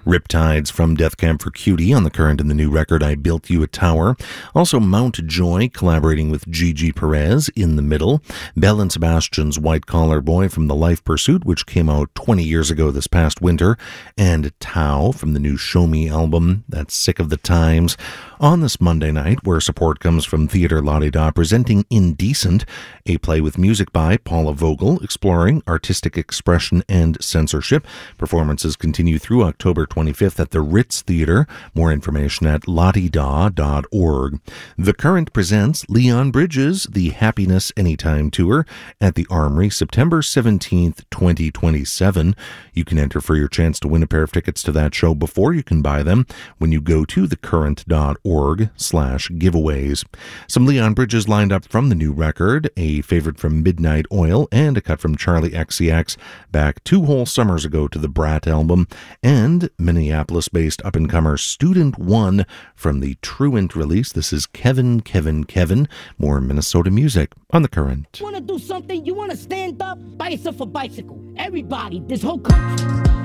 Riptides from Death Camp for Cutie on the Current in the new record I Built You a Tower. Also Mount Joy collaborating with Gigi Perez in the middle. Belle and Sebastian's White Collar Boy from The Life Pursuit, which came out 20 years ago this past winter. And Tao from the new Show Me album, that's Sick of the Times. On this Monday night, where support comes from Theatre La Di Da, presenting Indecent, a play with music by Paula Vogel, exploring artistic expression and censorship. Performances continue through October 25th at the Ritz Theatre. More information at ladida.org. The Current presents Leon Bridges, the Happiness Anytime Tour at the Armory, September 17th, 2027. You can enter for your chance to win a pair of tickets to that show before you can buy them when you go to thecurrent.org/giveaways. Some Leon Bridges lined up from the new record, a favorite from Midnight Oil and a cut from Charlie XCX back 2 whole summers ago to the Brat album, and Minneapolis-based up-and-comer Student One from the Truant release. This is Kevin. More Minnesota music on The Current. You want to do something? You want to stand up? Buy yourself a bicycle. Everybody, this whole country.